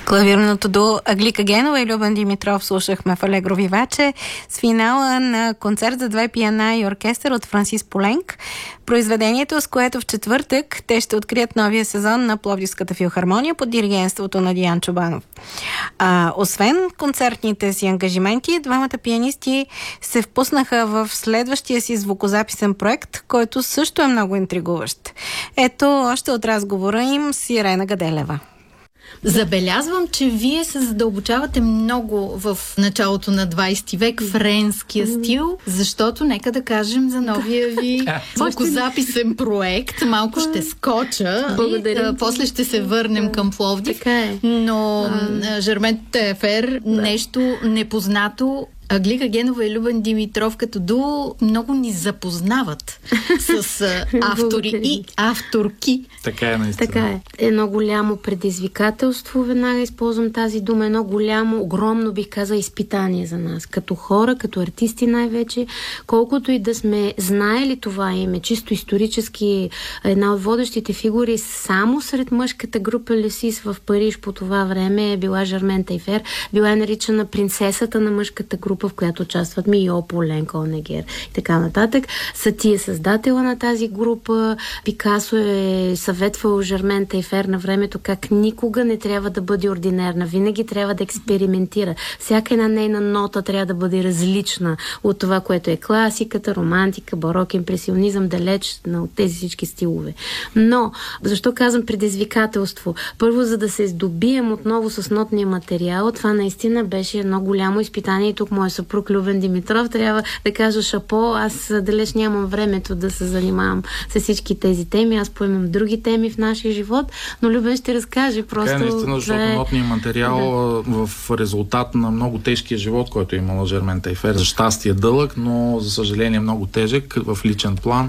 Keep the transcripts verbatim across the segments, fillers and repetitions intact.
Клавирното до Аглика Генова и Любен Димитров слушахме в Алегро Виваче с финала на концерт за две пиана и оркестър от Франсис Поленк. Произведението, с което в четвъртък те ще открият новия сезон на Пловдивската филхармония под диригентството на Диан Чобанов. А, освен концертните си ангажименти, двамата пианисти се впуснаха в следващия си звукозаписен проект, който също е много интригуващ. Ето още от разговора им с Ирена Гаделева. Забелязвам, че вие се задълбочавате много в началото на двайсети век френския стил, защото нека да кажем за новия ви звукозаписен проект. Малко ще скоча. Благодаря. И, после ще се върнем към Пловдив. Така е. Но Жермен Тафер, нещо непознато. Аглика Генова и Любен Димитров като дуо много ни запознават с автори и авторки. Така е, наистина. Така е. Едно голямо предизвикателство, веднага използвам тази дума, едно голямо, огромно, бих казала, изпитание за нас. Като хора, като артисти най-вече, колкото и да сме знаели това име, чисто исторически една от водещите фигури само сред мъжката група Лесис в Париж по това време е била Жермен Тафер, била е наричана принцесата на мъжката група, в която участват Мийо, Поленк, Онегер и така нататък. Сати е създатела на тази група. Пикасо е съветвал Жермен Тафер на времето как никога не трябва да бъде ординерна. Винаги трябва да експериментира. Всяка една нейна нота трябва да бъде различна от това, което е класиката, романтика, барок, импресионизъм, далеч от тези всички стилове. Но, защо казвам предизвикателство? Първо, за да се здобием отново с нотния материал, това наистина беше едно голямо изпитание и тук мой съпруг Любен Димитров трябва да кажа шапо, аз далеч нямам времето да се занимавам с всички тези теми, аз поемам други теми в нашия живот, но Любен ще разкаже просто. Така е, наистина, защото да е... нотният материал да. В резултат на много тежкия живот, който е имала Жермен Тафер, за щастие дълъг, но за съжаление много тежък в личен план,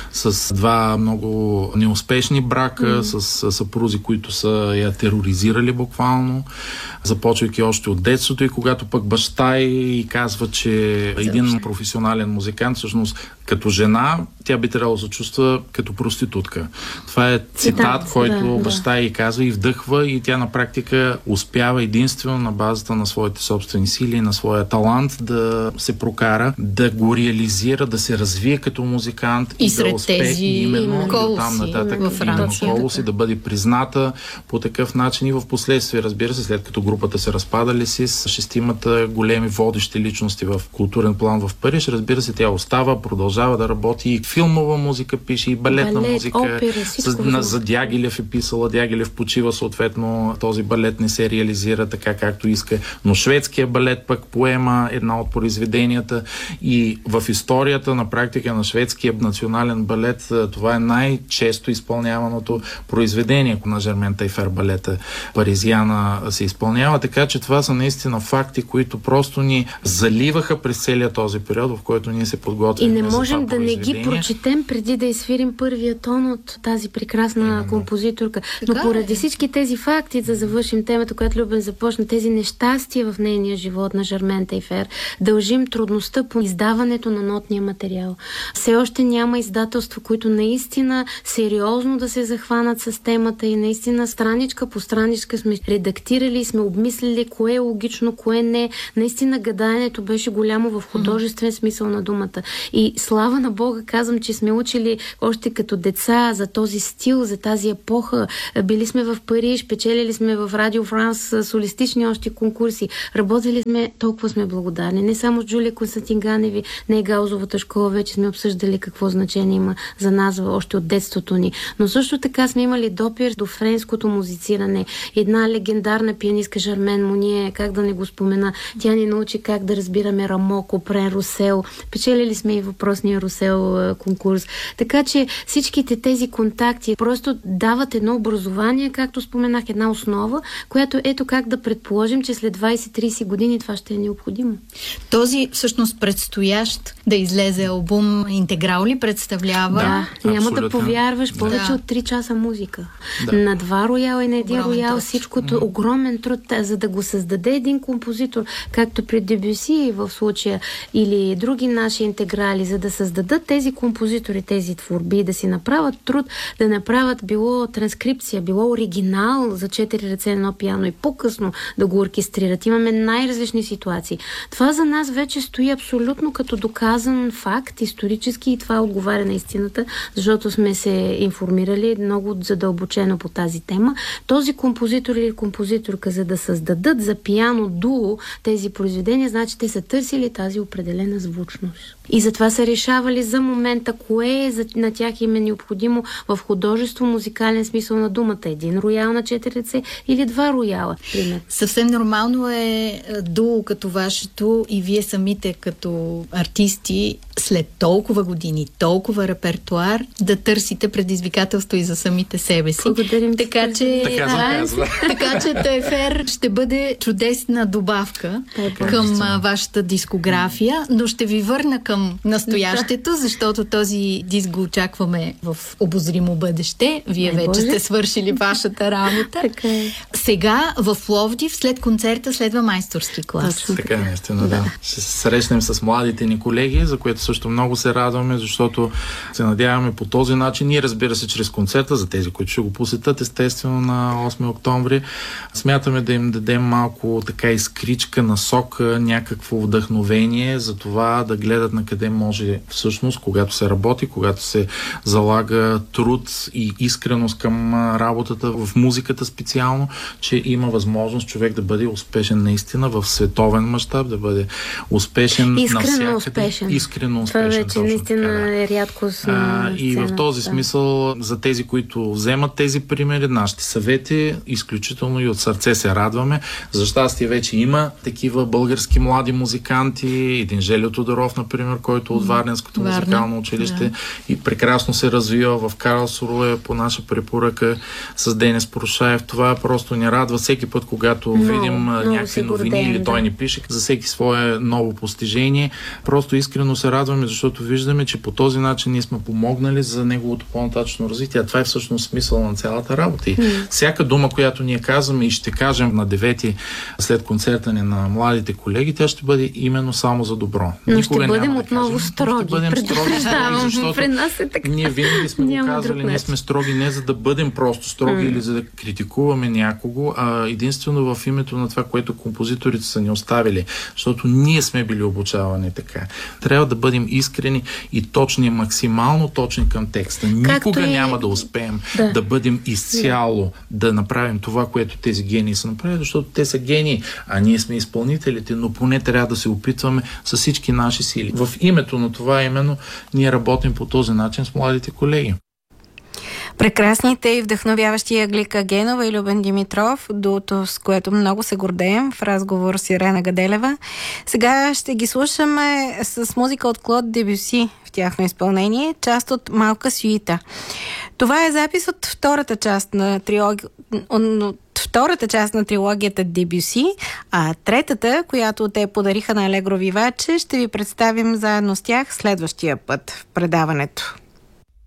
с два много неуспешни брака, mm. с съпрузи, които са я тероризирали буквално, започвайки още от детството и когато пък баща и казва, че един професионален музикант, всъщност като жена, тя би трябвало да се чувства като проститутка. Това е цитат, да, който да, баща да. И казва и вдъхва и тя на практика успява единствено на базата на своите собствени сили, на своя талант да се прокара, да го реализира, да се развие като музикант и, и сред да успее тези именно колоси, и там нататък във Франция, колоси, да бъде призната по такъв начин и в последствие, разбира се, след като групата се разпадали си с шестимата големи водещи личности в културен план в Париж, разбира се, тя остава, продължава да работи и филмова музика пише, и балетна балет, музика. опера, за, за Дягилев е писала, Дягилев почива, съответно този балет не се реализира така както иска, но шведския балет пък поема една от произведенията и в историята на практика на шведския национален балет това е най-често изпълняваното произведение на Жермен Тафер, балета Паризиана се изпълнява, така че това са наистина факти, които просто ни заливаха през целия този период, в който ние се подготвяме. И не можем да не ги прочетем преди да изсвирим първия тон от тази прекрасна Именно. композиторка. Но така поради е. всички тези факти, да завършим темата, която Любен започна, тези нещастия в нейния живот на Жермен Тафер, дължим трудността по издаването на нотния материал. Все още няма издателство, които наистина сериозно да се захванат с темата и наистина страничка по страничка сме редактирали, сме обмислили кое е логично, кое не. Наистина гадаенето беше голямо в художествен смисъл на думата. И слава на Бога, казвам, че сме учили още като деца за този стил, за тази епоха. Били сме в Париж, печелили сме в Радио Франс солистични още конкурси. Работили сме, толкова сме благодарни. Не само с Джулия Константин Ганеви, не и Гаузовата школа, вече сме обсъждали какво значение има за нас още от детството ни. Но също така сме имали допир до френското музициране. Една легендарна пианистка Жермен Моние, как да не го спомена, тя ни научи как да разбираме Рамо, Копрен, Русел. Печелили сме и въпросния Русел конкурс. Така че всичките тези контакти просто дават едно образование, както споменах, една основа, която ето как да предположим, че след двайсет-трийсет години това ще е необходимо. Този всъщност предстоящ да излезе албум интеграл ли представлява? Да, няма абсолютно. Да повярваш повече да. от три часа музика. Да. На два рояла и на един роял всичкото, mm. огромен труд, за да го създаде един композитор, както при Дебюси в случая или други наши интеграли, за да създадат тези композитори, тези творби, да си направят труд, да направят било транскрипция, било оригинал за четири ръце едно пиано и по-късно да го оркестрират. Имаме най-различни ситуации. Това за нас вече стои абсолютно като доказан факт, исторически, и това отговаря на истината, защото сме се информирали много задълбочено по тази тема. Този композитор или композиторка, за да създадат за пиано дуо тези произведения, значи те са търсили тази определена звучност. И затова са решавали за момента кое на тях им е необходимо в художество, музикален смисъл на думата. Един роял на четири ръце или два рояла. Пример. Съвсем нормално е дуо като вашето и вие самите като артисти след толкова години, толкова репертуар да търсите предизвикателство и за самите себе си. Благодарим. Така че, така, да, така че Тайфер ще бъде чудесна добавка към а, вашата дискография, но ще ви върна към настоящето, защото този диск го очакваме в обозримо бъдеще. Вие вече сте свършили вашата работа. Така е. Сега в Пловдив след концерта следва майсторски клас. Точно така, наистина, да. Ще се срещнем с младите ни колеги, за което също много се радваме, защото се надяваме по този начин. Ние, разбира се, чрез концерта, за тези, които ще го посетят, естествено на осми октомври, смятаме да им дадем малко така изкричка, насока, някакво вдъхновение за това да гледат на къде може всъщност, когато се работи, когато се залага труд и искреност към работата в музиката специално, че има възможност човек да бъде успешен наистина в световен мащаб, да бъде успешен искрено навсякъде. Успешен. Искрено това успешен. вече наистина така, да. Е рядкост на И в този смисъл, за тези, които вземат тези примери, нашите съвети, изключително и от сърце се радваме. За щастие вече има такива български млади музиканти, един Желю Тодоров, например, който от Варненското Варна. музикално училище да. И прекрасно се развива в Карлсруе по наша препоръка с Денис Порушаев. Това просто ни радва всеки път, когато no, видим no, някакви новини гордеем, или той да. Ни пише за всеки свое ново постижение. Просто искрено се радваме, защото виждаме, че по този начин ние сме помогнали за неговото по-нататъчно развитие. А това е всъщност смисъл на цялата работа. И mm. всяка дума, която ние казваме и ще кажем на девети след концерта ни на младите колеги, тя ще бъде именно само за добро. Но Никога ще бъдем отново да строги. Ще бъдем строги, защото при нас е така. Ние винаги сме го казвали, ние сме строги не за да бъдем просто строги mm. или за да критикуваме някого, а единствено в името на това, което композиторите са ни оставили. Защото ние сме били обучавани така. Трябва да бъдем искрени и точни, максимално точни към текста. Никога и... няма да успеем да, да бъдем изцяло, да направим това, което тези гении са направили, защото те са гении, а ние сме изпълнителите, но поне трябва да се опитваме с всички наши сили. В името на това именно ние работим по този начин с младите колеги. Прекрасните и вдъхновяващи Аглика Генова и Любен Димитров, дуото, с което много се гордеем в разговор с Ирена Гаделева. Сега ще ги слушаме с музика от Клод Дебюси в тяхно изпълнение, част от Малка сюита. Това е запис от втората част на трилогията втората част на трилогията Дебюси, а третата, която те подариха на Алегро Виваче, ще ви представим заедно с тях следващия път в предаването.